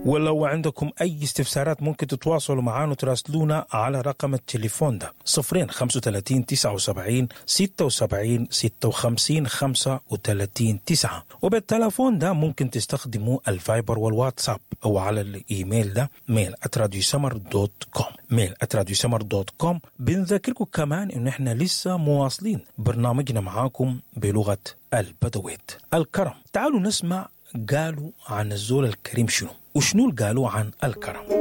ولو عندكم أي استفسارات ممكن تتواصلوا معنا وتراسلونا على رقم التليفون ده 035 79 76 56 35 9. وبالتليفون ده ممكن تستخدموا الفايبر والواتساب أو على الإيميل ده mail@radiosummer.com mail@radiosummer.com. بنذكركم كمان إن إحنا لسه مواصلين برنامجنا معاكم بلغة البدويت. الكرم. تعالوا نسمع قالوا عن الزول الكريم شنو وشنو قالوا عن الكرم.